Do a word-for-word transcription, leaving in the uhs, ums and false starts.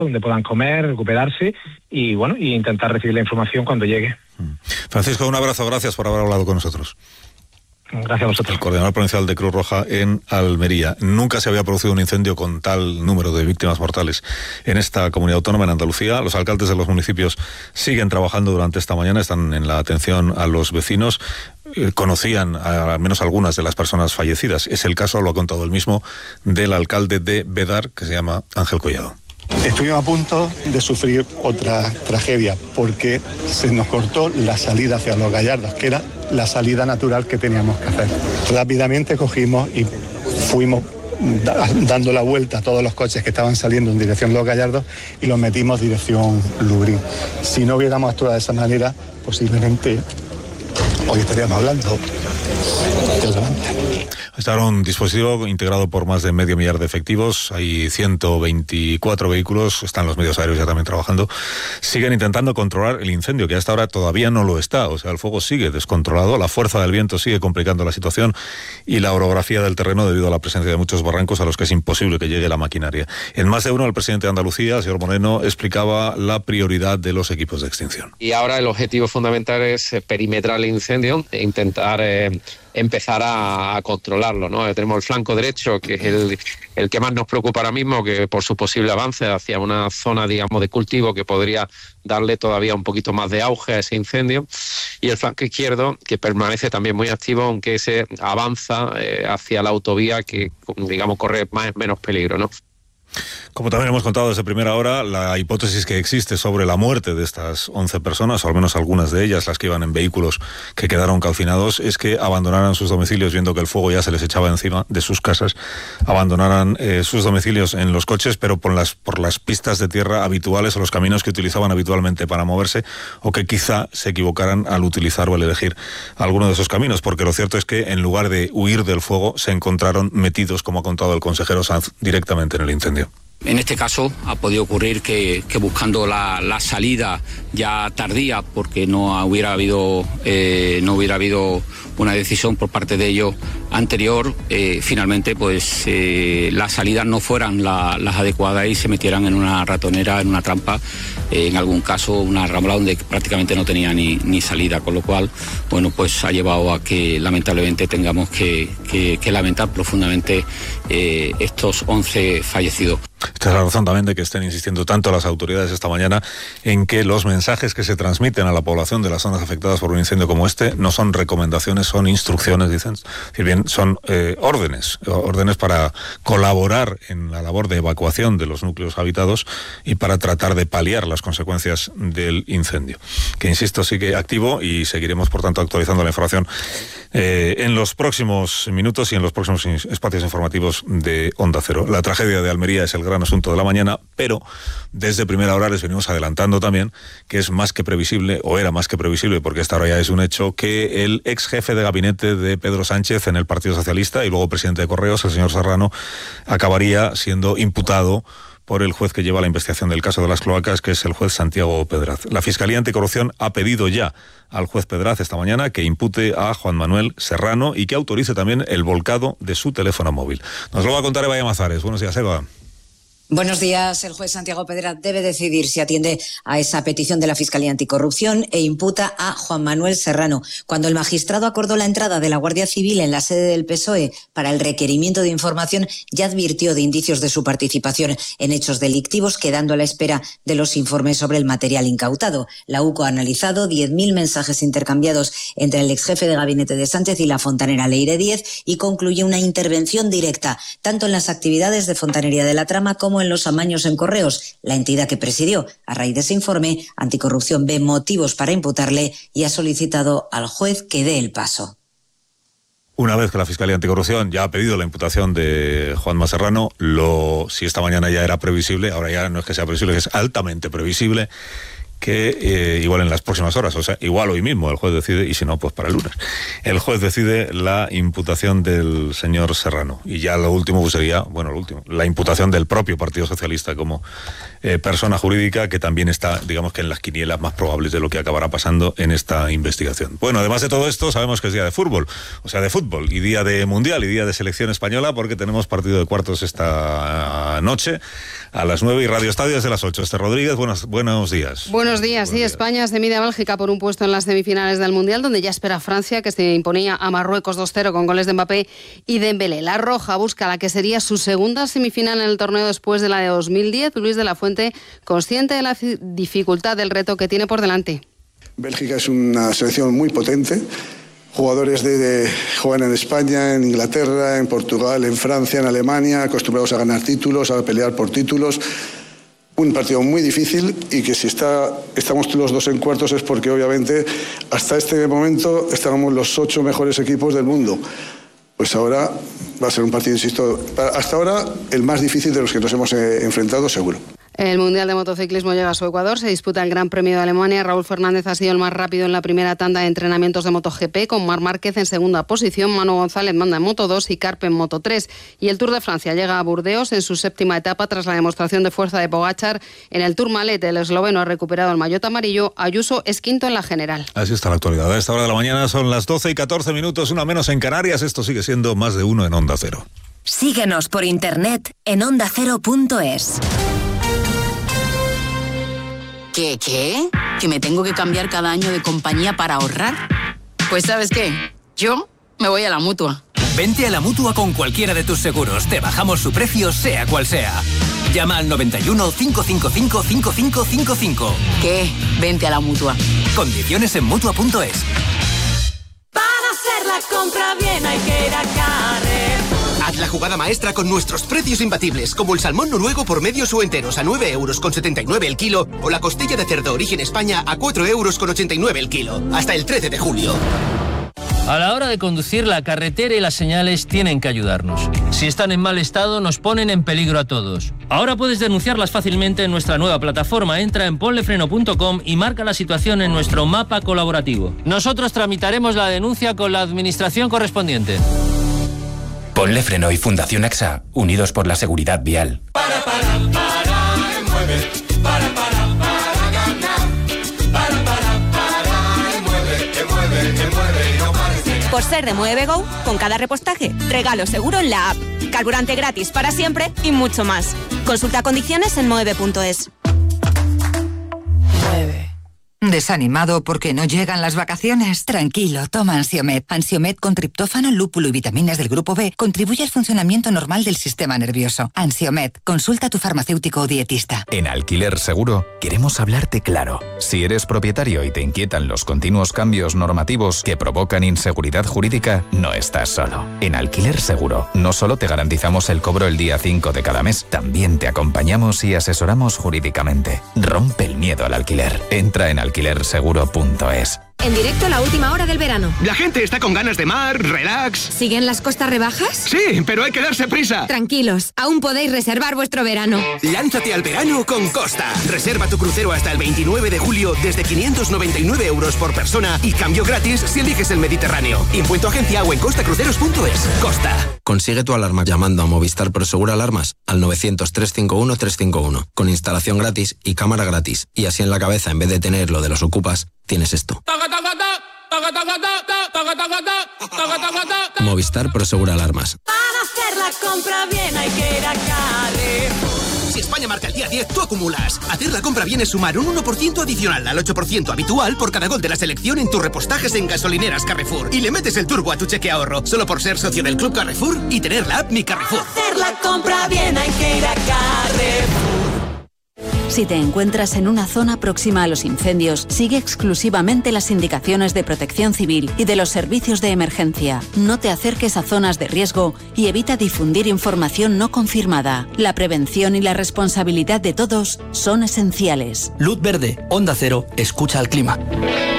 donde puedan comer, recuperarse y bueno, y intentar recibir la información cuando llegue. Francisco, un abrazo, gracias por haber hablado con nosotros. Gracias a vosotros. El coordinador provincial de Cruz Roja en Almería. Nunca se había producido un incendio con tal número de víctimas mortales en esta comunidad autónoma, en Andalucía. Los alcaldes de los municipios siguen trabajando durante esta mañana, están en la atención a los vecinos. Eh, conocían a, al menos algunas de las personas fallecidas. Es el caso, lo ha contado el mismo, del alcalde de Bedar, que se llama Ángel Collado. Estuvimos a punto de sufrir otra tragedia porque se nos cortó la salida hacia Los Gallardos, que era la salida natural que teníamos que hacer. Rápidamente cogimos y fuimos da- dando la vuelta a todos los coches que estaban saliendo en dirección Los Gallardos y los metimos dirección Lubrín. Si no hubiéramos actuado de esa manera, posiblemente hoy estaríamos hablando de otra manera. Está ahora un dispositivo integrado por más de medio millar de efectivos, hay ciento veinticuatro vehículos, están los medios aéreos ya también trabajando, siguen intentando controlar el incendio, que hasta ahora todavía no lo está, o sea, el fuego sigue descontrolado, la fuerza del viento sigue complicando la situación y la orografía del terreno debido a la presencia de muchos barrancos a los que es imposible que llegue la maquinaria. En más de uno, el presidente de Andalucía, el señor Moreno, explicaba la prioridad de los equipos de extinción. Y ahora el objetivo fundamental es perimetrar el incendio e intentar eh, empezar a, a controlarlo, ¿no? Tenemos el flanco derecho, que es el, el que más nos preocupa ahora mismo, que por su posible avance hacia una zona, digamos, de cultivo que podría darle todavía un poquito más de auge a ese incendio, y el flanco izquierdo, que permanece también muy activo, aunque se avanza eh, hacia la autovía que, digamos, corre más menos peligro, ¿no? Como también hemos contado desde primera hora, la hipótesis que existe sobre la muerte de estas once personas, o al menos algunas de ellas, las que iban en vehículos que quedaron calcinados, es que abandonaran sus domicilios viendo que el fuego ya se les echaba encima de sus casas, abandonaran eh, sus domicilios en los coches, pero por las, por las pistas de tierra habituales o los caminos que utilizaban habitualmente para moverse, o que quizá se equivocaran al utilizar o al elegir alguno de esos caminos, porque lo cierto es que en lugar de huir del fuego, se encontraron metidos, como ha contado el consejero Sanz, directamente en el incendio. En este caso ha podido ocurrir que, que buscando la, la salida ya tardía, porque no hubiera habido eh, no hubiera habido una decisión por parte de ellos anterior, eh, finalmente pues eh, las salidas no fueran la, las adecuadas y se metieran en una ratonera, en una trampa, eh, en algún caso una rambla donde prácticamente no tenía ni, ni salida, con lo cual bueno pues ha llevado a que lamentablemente tengamos que, que, que lamentar profundamente eh, estos once fallecidos. Esta es la razón también de que estén insistiendo tanto las autoridades esta mañana en que los mensajes que se transmiten a la población de las zonas afectadas por un incendio como este no son recomendaciones, son instrucciones, dicen. Es decir, bien, son eh, órdenes, órdenes para colaborar en la labor de evacuación de los núcleos habitados y para tratar de paliar las consecuencias del incendio. Que, insisto, sigue activo y seguiremos, por tanto, actualizando la información eh, en los próximos minutos y en los próximos espacios informativos de Onda Cero. La tragedia de Almería es el gran asunto de la mañana, pero desde primera hora les venimos adelantando también que es más que previsible, o era más que previsible, porque esta hora ya es un hecho, que el ex jefe de gabinete de Pedro Sánchez en el Partido Socialista y luego presidente de Correos, el señor Serrano, acabaría siendo imputado por el juez que lleva la investigación del caso de las cloacas, que es el juez Santiago Pedraz. La Fiscalía Anticorrupción ha pedido ya al juez Pedraz esta mañana que impute a Juan Manuel Serrano y que autorice también el volcado de su teléfono móvil. Nos lo va a contar Eva Llamazares. Buenos días, Eva. Buenos días. El juez Santiago Pedraz debe decidir si atiende a esa petición de la Fiscalía Anticorrupción e imputa a Juan Manuel Serrano. Cuando el magistrado acordó la entrada de la Guardia Civil en la sede del P S O E para el requerimiento de información, ya advirtió de indicios de su participación en hechos delictivos, quedando a la espera de los informes sobre el material incautado. La U C O ha analizado diez mil mensajes intercambiados entre el exjefe de gabinete de Sánchez y la fontanera Leire Díez y concluye una intervención directa, tanto en las actividades de fontanería de la trama como en los amaños en Correos, la entidad que presidió. A raíz de ese informe, Anticorrupción ve motivos para imputarle y ha solicitado al juez que dé el paso. Una vez que la Fiscalía Anticorrupción ya ha pedido la imputación de Juanma Serrano, lo, si esta mañana ya era previsible, ahora ya no es que sea previsible, es altamente previsible que eh, igual en las próximas horas, o sea, igual hoy mismo el juez decide, y si no, pues para el lunes, el juez decide la imputación del señor Serrano. Y ya lo último pues sería, bueno, lo último, la imputación del propio Partido Socialista como eh, persona jurídica, que también está, digamos que en las quinielas más probables de lo que acabará pasando en esta investigación. Bueno, además de todo esto, sabemos que es día de fútbol, o sea, de fútbol, y día de mundial, y día de selección española, porque tenemos partido de cuartos esta noche a las nueve y Radio Estadio desde las ocho. Este Rodríguez, buenos, buenos días. Buenos días, buenos sí, días. España se mide a Bélgica por un puesto en las semifinales del Mundial, donde ya espera Francia, que se imponía a Marruecos dos cero con goles de Mbappé y Dembélé. La Roja busca la que sería su segunda semifinal en el torneo después de la de dos mil diez. Luis de la Fuente, consciente de la dificultad del reto que tiene por delante. Bélgica es una selección muy potente. Jugadores de, de juegan en España, en Inglaterra, en Portugal, en Francia, en Alemania, acostumbrados a ganar títulos, a pelear por títulos. Un partido muy difícil, y que si está, estamos los dos en cuartos es porque obviamente hasta este momento estábamos los ocho mejores equipos del mundo. Pues ahora va a ser un partido, insisto, hasta ahora el más difícil de los que nos hemos eh, enfrentado, seguro. El Mundial de Motociclismo llega a su Ecuador, se disputa el Gran Premio de Alemania. Raúl Fernández ha sido el más rápido en la primera tanda de entrenamientos de MotoGP, con Marc Márquez en segunda posición, Manu González manda en Moto dos y Carpe en Moto tres. Y el Tour de Francia llega a Burdeos en su séptima etapa tras la demostración de fuerza de Pogačar. En el Tourmalet, el esloveno ha recuperado el maillot amarillo, Ayuso es quinto en la general. Así está la actualidad. A esta hora de la mañana son las doce y catorce minutos, una menos en Canarias. Esto sigue siendo Más de Uno en Onda Cero. Síguenos por internet en onda cero punto es. ¿Qué, qué? ¿Que me tengo que cambiar cada año de compañía para ahorrar? Pues ¿sabes qué? Yo me voy a la Mutua. Vente a la Mutua con cualquiera de tus seguros. Te bajamos su precio, sea cual sea. Llama al noventa y uno, cinco cinco cinco, cinco cinco cinco cinco. ¿Qué? Vente a la Mutua. Condiciones en Mutua punto es. Para hacer la compra bien hay que ir a Carrefour. Haz la jugada maestra con nuestros precios imbatibles, como el salmón noruego por medios o enteros a nueve euros con setenta y nueve el kilo, o la costilla de cerdo origen España a cuatro euros con ochenta y nueve el kilo. Hasta el trece de julio. A la hora de conducir, la carretera y las señales tienen que ayudarnos. Si están en mal estado, nos ponen en peligro a todos. Ahora puedes denunciarlas fácilmente en nuestra nueva plataforma. Entra en ponlefreno punto com y marca la situación en nuestro mapa colaborativo. Nosotros tramitaremos la denuncia con la administración correspondiente. Ponle Freno y Fundación AXA, unidos por la seguridad vial. Para, para, para, mueve. Para, para, para ganar. Para, para, para, mueve, que mueve, que mueve y no parece. Por ser de Mueve Go, con cada repostaje, regalo seguro en la app. Carburante gratis para siempre y mucho más. Consulta condiciones en mueve punto es. Mueve. ¿Desanimado porque no llegan las vacaciones? Tranquilo, toma Ansiomed. Ansiomed con triptófano, lúpulo y vitaminas del grupo B contribuye al funcionamiento normal del sistema nervioso. Ansiomed, consulta a tu farmacéutico o dietista. En Alquiler Seguro queremos hablarte claro. Si eres propietario y te inquietan los continuos cambios normativos que provocan inseguridad jurídica, no estás solo. En Alquiler Seguro no solo te garantizamos el cobro el día cinco de cada mes, también te acompañamos y asesoramos jurídicamente. Rompe el miedo al alquiler. Entra en alquiler seguro punto es. En directo la última hora del verano. La gente está con ganas de mar, relax. ¿Siguen las costas rebajas? Sí, pero hay que darse prisa. Tranquilos, aún podéis reservar vuestro verano. Lánzate al verano con Costa. Reserva tu crucero hasta el veintinueve de julio desde quinientos noventa y nueve euros por persona y cambio gratis si eliges el Mediterráneo. Impuesto agencia o en costa cruceros punto es. Costa. Consigue tu alarma llamando a Movistar Prosegur Alarmas al novecientos, trescientos cincuenta y uno, trescientos cincuenta y uno con instalación gratis y cámara gratis. Y así en la cabeza, en vez de tener lo de los ocupas, tienes esto. Movistar Prosegur Alarmas. Para hacer la compra bien hay que ir a Carrefour. Si España marca el día diez, tú acumulas. Hacer la compra bien es sumar un uno por ciento adicional al ocho por ciento habitual por cada gol de la selección en tus repostajes en gasolineras Carrefour. Y le metes el turbo a tu cheque ahorro, solo por ser socio del Club Carrefour y tener la app Mi Carrefour. Para hacer la compra bien hay que ir a Carrefour. Si te encuentras en una zona próxima a los incendios, sigue exclusivamente las indicaciones de Protección Civil y de los servicios de emergencia. No te acerques a zonas de riesgo y evita difundir información no confirmada. La prevención y la responsabilidad de todos son esenciales. Luz verde, Onda Cero, escucha al clima.